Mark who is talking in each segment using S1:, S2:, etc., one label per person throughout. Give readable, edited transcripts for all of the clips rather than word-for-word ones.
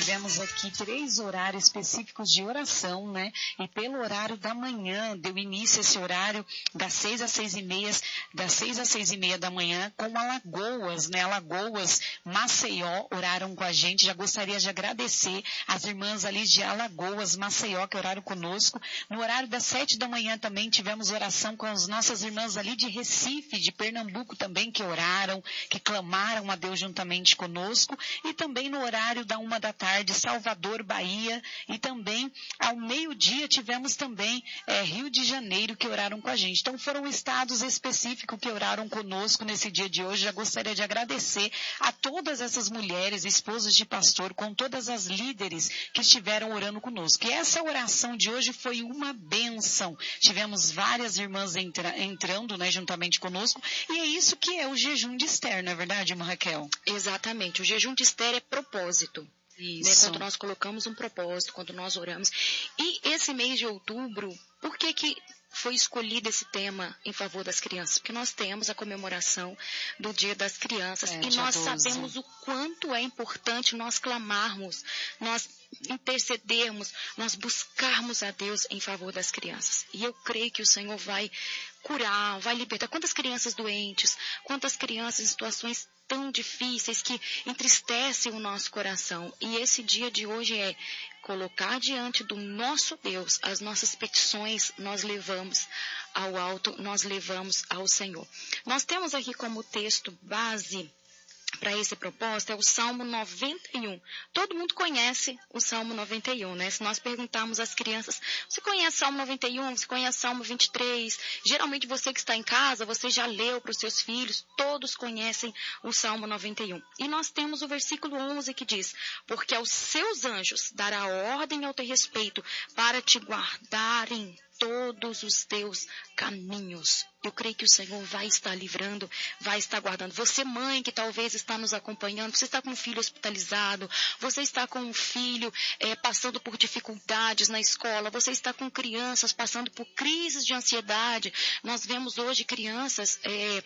S1: tivemos aqui 3 horários específicos de oração, né? E pelo horário da manhã, deu início esse horário das 6 às 6h30, das 6 às 6h30 da manhã, com Alagoas, né? Alagoas, Maceió, oraram com a gente. Já gostaria de agradecer as irmãs ali de Alagoas, Maceió, que oraram conosco. No horário das 7 da manhã também tivemos oração com as nossas irmãs ali de Recife, de Pernambuco também, que oraram, que clamaram a Deus juntamente conosco. E também no horário da 1 da tarde, Salvador, Bahia. E também ao meio-dia tivemos também Rio de Janeiro, que oraram com a gente. Então foram estados específicos que oraram conosco nesse dia de hoje. Já gostaria de agradecer a todas essas mulheres, esposas de pastor, com todas as líderes que estiveram orando conosco. E essa oração de hoje foi uma bênção. Tivemos várias irmãs entrando, né, juntamente conosco. E é isso que é o jejum de Esther, não é verdade, irmã Raquel?
S2: Exatamente. O jejum de Esther é propósito. Né? Quando nós colocamos um propósito, quando nós oramos. E esse mês de outubro, por que foi escolhido esse tema em favor das crianças? Porque nós temos a comemoração do Dia das Crianças e nós
S1: 12.
S2: sabemos o quanto é importante nós clamarmos, nós intercedermos, nós buscarmos a Deus em favor das crianças. E eu creio que o Senhor vai curar, vai libertar. Quantas crianças doentes, quantas crianças em situações tão difíceis que entristecem o nosso coração. E esse dia de hoje é colocar diante do nosso Deus as nossas petições, nós levamos ao alto, nós levamos ao Senhor. Nós temos aqui como texto base para esse propósito é o Salmo 91. Todo mundo conhece o Salmo 91, né? Se nós perguntarmos às crianças, você conhece o Salmo 91? Você conhece o Salmo 23? Geralmente você que está em casa, você já leu para os seus filhos, todos conhecem o Salmo 91. E nós temos o versículo 11 que diz, porque aos seus anjos dará ordem ao teu respeito para te guardarem todos os teus caminhos. Eu creio que o Senhor vai estar livrando, vai estar guardando. Você, mãe, que talvez está nos acompanhando, você está com um filho hospitalizado, você está com um filho passando por dificuldades na escola, você está com crianças passando por crises de ansiedade. Nós vemos hoje crianças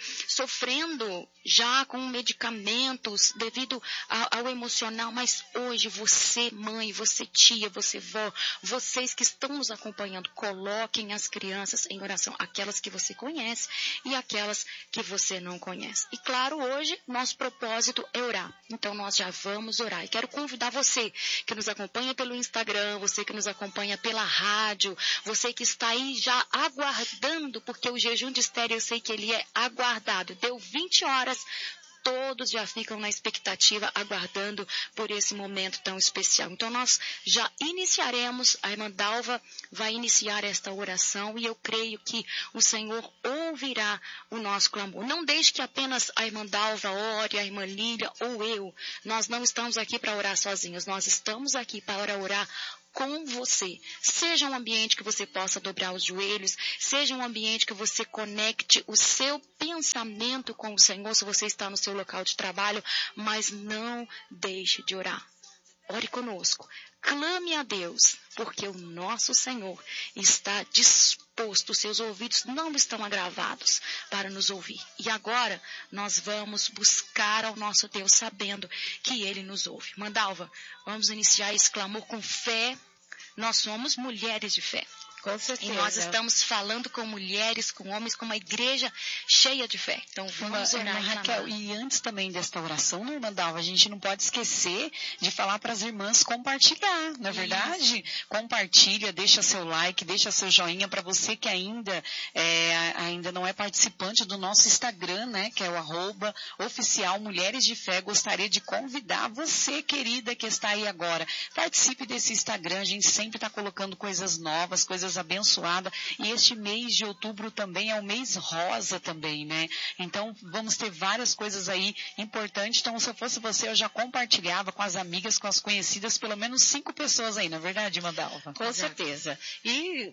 S2: sofrendo já com medicamentos devido ao emocional, mas hoje você, mãe, você tia, você vó, vocês que estão nos acompanhando, coloquem as crianças em oração, aquelas que você conhece e aquelas que você não conhece. E claro, hoje nosso propósito é orar. Então nós já vamos orar. E quero convidar você que nos acompanha pelo Instagram, você que nos acompanha pela rádio, você que está aí já aguardando, porque o jejum de Esther eu sei que ele é aguardado. Deu 20 horas, todos já ficam na expectativa, aguardando por esse momento tão especial. Então, nós já iniciaremos, a irmã Dalva vai iniciar esta oração e eu creio que o Senhor ouvirá o nosso clamor. Não deixe que apenas a irmã Dalva ore, a irmã Lília ou eu. Nós não estamos aqui para orar sozinhos, nós estamos aqui para orar com você. Seja um ambiente que você possa dobrar os joelhos, seja um ambiente que você conecte o seu pensamento com o Senhor, se você está no seu local de trabalho, mas não deixe de orar. Ore conosco. Clame a Deus, porque o nosso Senhor está disposto, os seus ouvidos não estão agravados para nos ouvir. E agora nós vamos buscar ao nosso Deus sabendo que Ele nos ouve. Mandalva, vamos iniciar esse clamor com fé. Nós somos mulheres de fé.
S3: Com certeza.
S2: E nós estamos falando com mulheres, com homens, com uma igreja cheia de fé. Então vamos orar.
S1: Raquel, e antes também desta oração, né, irmã Dalva, a gente não pode esquecer de falar para as irmãs compartilhar, não é verdade? Compartilha, deixa seu like, deixa seu joinha para você que ainda não é participante do nosso Instagram, né, que é o @oficial Mulheres de Fé. Gostaria de convidar você, querida, que está aí agora. Participe desse Instagram, a gente sempre está colocando coisas novas, coisas abençoadas. E este mês de outubro também é o mês rosa também, né? Então, vamos ter várias coisas aí importantes. Então, se eu fosse você, eu já compartilhava com as amigas, com as conhecidas, pelo menos 5 pessoas aí, não é verdade, Mandalva?
S3: Com certeza. E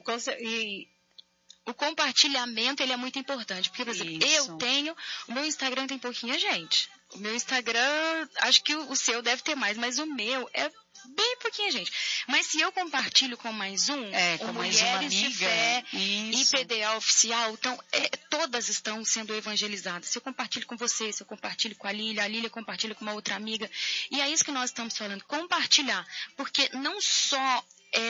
S2: o compartilhamento, ele é muito importante. Porque, por exemplo, o meu Instagram tem pouquinha gente. O meu Instagram, acho que o seu deve ter mais, mas o meu é bem pouquinho, gente. Mas se eu compartilho com mais um,
S1: com
S2: o
S1: mais uma
S2: Mulheres de
S1: amiga,
S2: Fé,
S1: isso.
S2: IPDA Oficial, então, todas estão sendo evangelizadas. Se eu compartilho com você, se eu compartilho com a Lília compartilha com uma outra amiga. E é isso que nós estamos falando, compartilhar. Porque não só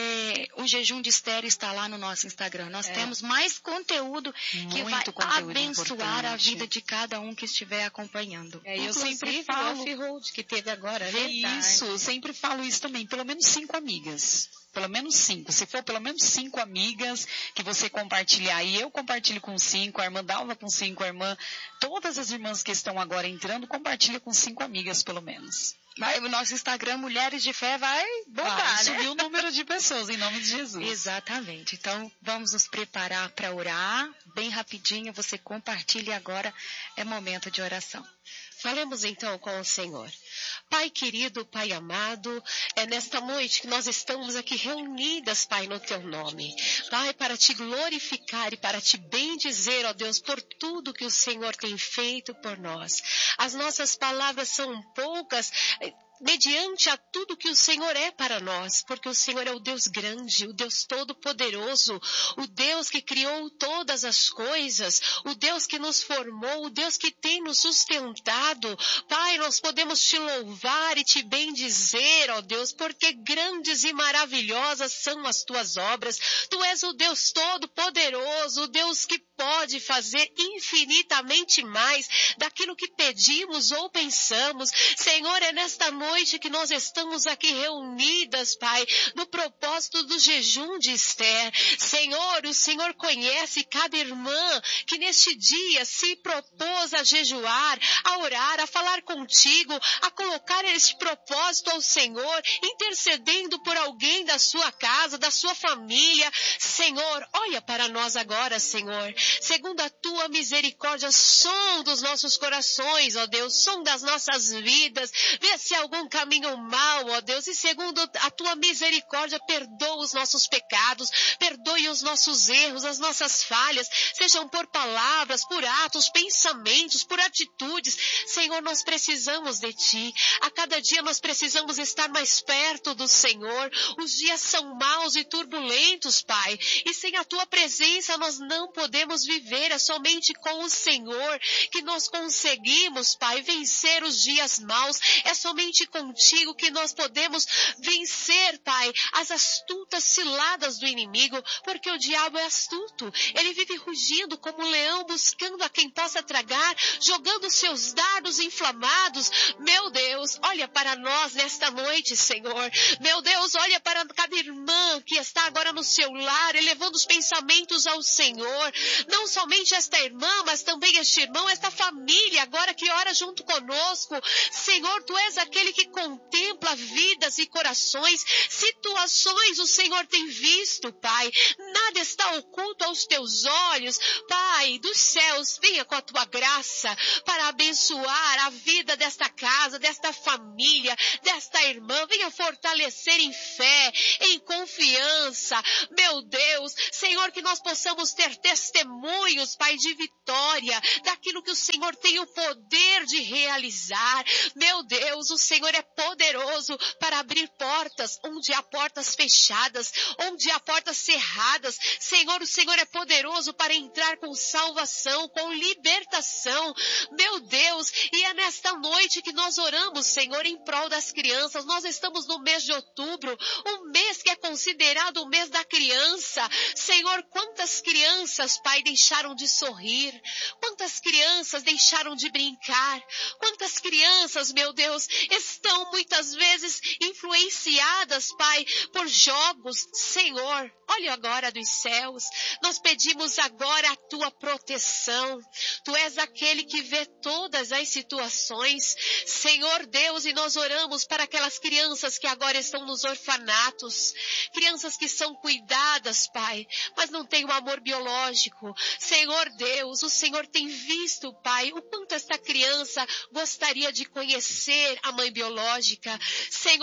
S2: o jejum de Esther está lá no nosso Instagram. Nós temos mais conteúdo que vai abençoar a vida de cada um que estiver acompanhando.
S1: Eu sempre
S3: falo
S1: falo
S3: o off-road que teve agora, né?
S1: isso, eu sempre falo isso também, pelo menos 5 amigas. Pelo menos 5. Se for pelo menos 5 amigas que você compartilhar, e eu compartilho com 5, a irmã Dalva com 5, a irmã, todas as irmãs que estão agora entrando, compartilha com 5 amigas pelo menos.
S2: O nosso Instagram, Mulheres de Fé, vai bombar, né?
S1: Subir o número de pessoas, em nome de Jesus.
S2: Exatamente. Então, vamos nos preparar para orar. Bem rapidinho, você compartilha agora, é momento de oração.
S3: Falemos então com o Senhor. Pai querido, Pai amado, é nesta noite que nós estamos aqui reunidas, Pai, no Teu nome. Pai, para Te glorificar e para Te bendizer, ó Deus, por tudo que o Senhor tem feito por nós. As nossas palavras são poucas, mediante a tudo que o Senhor é para nós, porque o Senhor é o Deus grande, o Deus todo-poderoso, o Deus que criou todas as coisas, o Deus que nos formou, o Deus que tem nos sustentado. Pai, nós podemos Te louvar e Te bendizer, ó Deus, porque grandes e maravilhosas são as Tuas obras. Tu és o Deus todo-poderoso, o Deus que pode fazer infinitamente mais daquilo que pedimos ou pensamos. Senhor, é nesta noite que nós estamos aqui reunidas, Pai, no propósito do jejum de Esther. Senhor, o Senhor conhece cada irmã que neste dia se propôs a jejuar, a orar, a falar contigo, a colocar este propósito ao Senhor, intercedendo por alguém da sua casa, da sua família. Senhor, olha para nós agora, Senhor, segundo a Tua misericórdia, som dos nossos corações, ó Deus, som das nossas vidas, vê se algum caminho mau, ó Deus, e segundo a Tua misericórdia, perdoa os nossos pecados, perdoe os nossos erros, as nossas falhas, sejam por palavras, por atos, pensamentos, por atitudes. Senhor, nós precisamos de Ti. A cada dia nós precisamos estar mais perto do Senhor. Os dias são maus e turbulentos, Pai, e sem a Tua presença nós não podemos viver. É somente com o Senhor que nós conseguimos, Pai, vencer os dias maus. É somente contigo que nós podemos vencer, Pai, as astutas ciladas do inimigo, porque o diabo é astuto. Ele vive rugindo como um leão, buscando a quem possa tragar, jogando seus dardos inflamados. Meu Deus, olha para nós nesta noite, Senhor. Meu Deus, olha para cada irmã que está agora no seu lar, elevando os pensamentos ao Senhor. Não somente esta irmã, mas também este irmão, esta família agora que ora junto conosco. Senhor, Tu és aquele que contempla vidas e corações, situações o Senhor tem visto, Pai. Nada está oculto aos Teus olhos. Pai dos céus, venha com a Tua graça para abençoar a vida desta casa, desta família, desta irmã. Venha fortalecer em fé, em confiança. Meu Deus, Senhor, que nós possamos ter testemunhos, Pai, de vitória, daquilo que o Senhor tem o poder de realizar. Meu Deus, o Senhor é poderoso para abrir portas onde há portas fechadas, onde há portas cerradas. Senhor, o Senhor é poderoso para entrar com salvação, com libertação. Meu Deus, e é nesta noite que nós oramos, Senhor, em prol das crianças. Nós estamos no mês de outubro, um mês que é considerado o mês da criança. Senhor, quantas crianças, Pai, deixaram de sorrir, quantas crianças deixaram de brincar, quantas crianças, meu Deus, estão muitas vezes influenciadas, Pai, por jogos. Senhor, olha agora dos céus, nós pedimos agora a Tua proteção. Tu és aquele que vê todas as situações, Senhor Deus, e nós oramos para aquelas crianças que agora estão nos orfanatos, crianças que são cuidadas, Pai, mas não têm um amor biológico. Senhor Deus, o Senhor tem visto, Pai, o quanto esta criança gostaria de conhecer a mãe biológica. Senhor, meu Deus,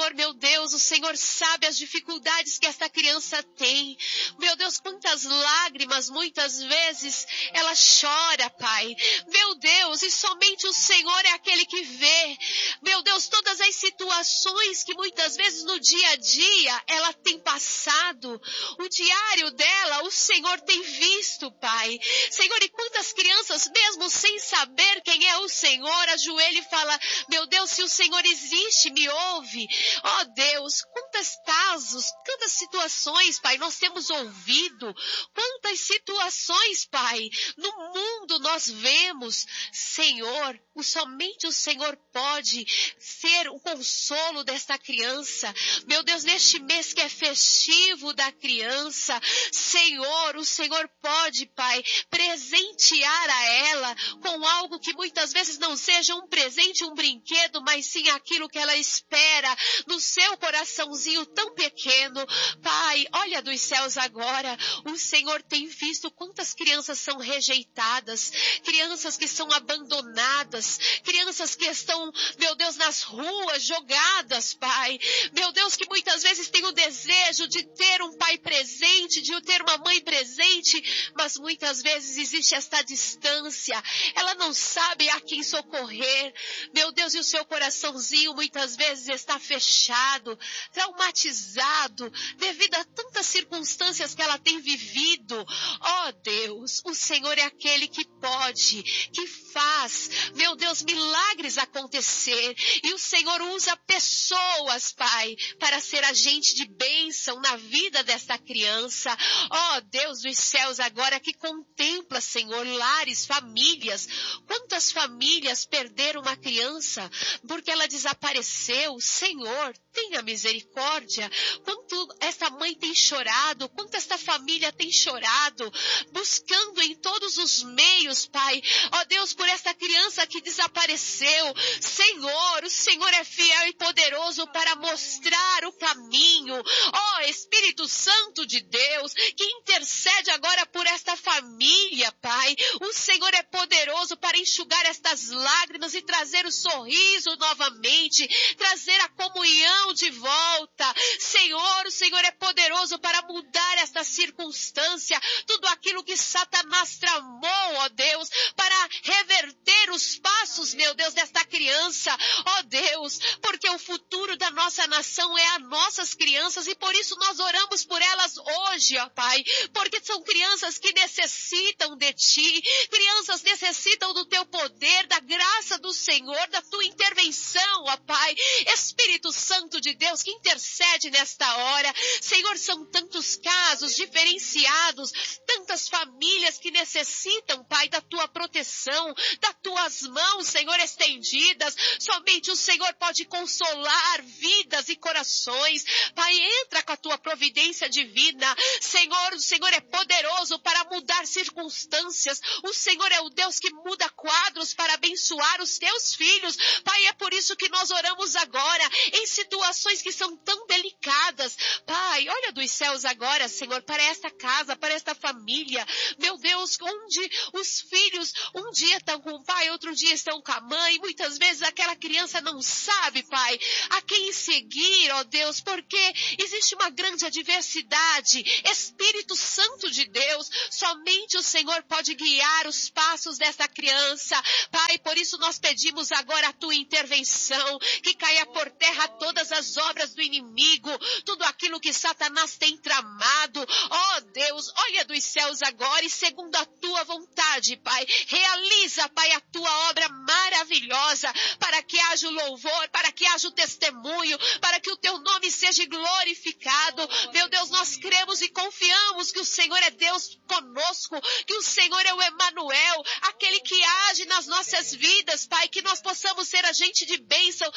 S3: Deus, o Senhor sabe as dificuldades que esta criança tem. Meu Deus, quantas lágrimas muitas vezes ela chora, Pai. Meu Deus, e somente o Senhor é aquele que vê. Meu Deus, todas as situações que muitas vezes no dia a dia ela tem passado, o diário dela, o Senhor tem visto, Pai. Senhor, e quantas crianças, mesmo sem saber quem é o Senhor, ajoelha e fala, meu Deus, se o Senhor existe, me ouve. Ó Deus, quantos casos, quantas situações, Pai, nós temos ouvido, quantas situações, Pai, no mundo nós vemos. Senhor, somente o Senhor pode ser o consolo desta criança. Meu Deus, neste mês que é festivo da criança, Senhor, o Senhor pode, Pai, presentear a ela com algo que muitas vezes não seja um presente, um brinquedo, mas sim aquilo que ela espera no seu coraçãozinho tão pequeno. Pai, olha dos céus agora, o Senhor tem visto quantas crianças são rejeitadas, crianças que são abandonadas, crianças que estão, meu Deus, nas ruas, jogadas, Pai. Meu Deus, que muitas vezes têm o desejo de ter um pai presente, de ter uma mãe presente, mas muitas vezes existe esta distância. Ela não sabe a quem socorrer. Meu Deus, e o seu coraçãozinho muitas vezes está fechado, traumatizado, devido a tantas circunstâncias que ela tem vivido. Ó Deus, o Senhor é aquele que pode, que faz, meu Deus, milagres acontecer. E o Senhor usa pessoas, Pai, para ser agente de bênção na vida desta criança. Ó Deus dos céus, agora que contempla, Senhor, lares, famílias. Quantas famílias perderam uma criança porque ela desapareceu? Senhor, tenha misericórdia. Quanto esta mãe tem chorado, quanto esta família tem chorado, buscando em todos os meios, Pai, ó Deus, por esta criança que desapareceu. Senhor, o Senhor é fiel e poderoso para mostrar o caminho. Ó Espírito Santo de Deus, que intercede agora por esta família, Pai. O Senhor é poderoso para enxugar estas lágrimas e trazer o sorriso novamente, trazer a comunhão de volta. Senhor, o Senhor é poderoso para mudar esta circunstância, tudo aquilo que Satanás tramou, ó Deus, para reverter os passos, meu Deus, desta criança, ó Deus, porque o futuro da nossa nação é as nossas crianças e por isso nós oramos por elas hoje, ó Pai, porque são crianças que necessitam de Ti, crianças necessitam do Teu poder, da graça do Senhor, da Tua intervenção, ó Pai. Espírito Santo de Deus, que intercede nesta hora. Senhor, são tantos casos diferenciados, tantas famílias que necessitam, Pai, da Tua proteção, das Tuas mãos, Senhor, estendidas. Somente o Senhor pode consolar vidas e corações. Pai, entra com a Tua providência divina. Senhor, o Senhor é poderoso para mudar circunstâncias. O Senhor é o Deus que muda quadros para abençoar os Teus filhos. Pai, é por isso que nós oramos agora em situações que são tão delicadas. Pai, olha dos céus agora, Senhor, para esta casa, para esta família. Meu Deus, onde os filhos um dia estão com o pai, outro dia estão com a mãe. Muitas vezes aquela criança não sabe, Pai, a quem seguir, ó Deus, porque existe uma grande adversidade. Espírito Santo de Deus, somente o Senhor pode guiar os passos dessa criança. Pai, por isso nós pedimos agora a Tua intervenção, que caia por terra todas as obras do inimigo, tudo aquilo que Satanás tem tramado. Ó Deus, olha dos céus agora e segundo a Tua vontade, Pai, realiza, Pai, a Tua obra maravilhosa, para que haja o louvor, para que haja o testemunho, para que o Teu nome seja glorificado. Meu Deus, nós cremos e confiamos que o Senhor é Deus conosco, que o Senhor é o Emanuel, aquele que age nas nossas vidas, Pai, que nós possamos ser agente de bênção